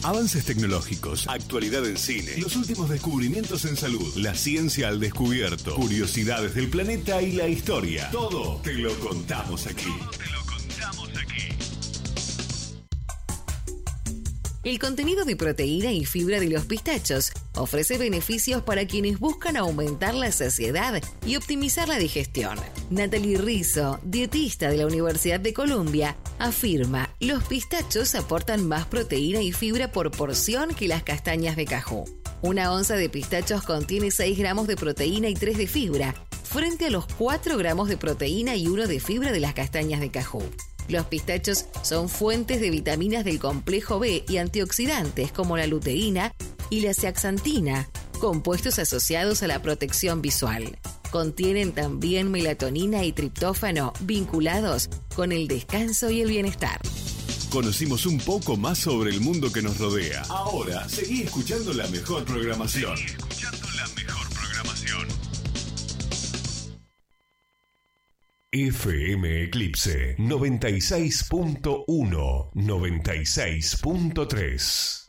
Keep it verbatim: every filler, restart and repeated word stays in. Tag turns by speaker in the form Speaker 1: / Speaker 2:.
Speaker 1: Avances tecnológicos, actualidad en cine, los últimos descubrimientos en salud, la ciencia al descubierto, curiosidades del planeta y la historia. Todo te lo contamos aquí. Todo te lo contamos aquí.
Speaker 2: El contenido de proteína y fibra de los pistachos ofrece beneficios para quienes buscan aumentar la saciedad y optimizar la digestión. Natalie Rizzo, dietista de la Universidad de Columbia, afirma: los pistachos aportan más proteína y fibra por porción que las castañas de cajú. Una onza de pistachos contiene seis gramos de proteína y tres de fibra, frente a los cuatro gramos de proteína y uno de fibra de las castañas de cajú. Los pistachos son fuentes de vitaminas del complejo B y antioxidantes como la luteína y la zeaxantina, compuestos asociados a la protección visual. Contienen también melatonina y triptófano vinculados con el descanso y el bienestar.
Speaker 1: Conocimos un poco más sobre el mundo que nos rodea. Ahora, seguí escuchando la mejor programación. Seguí escuchando la mejor programación. F M Eclipse noventa y seis punto uno, noventa y seis punto tres.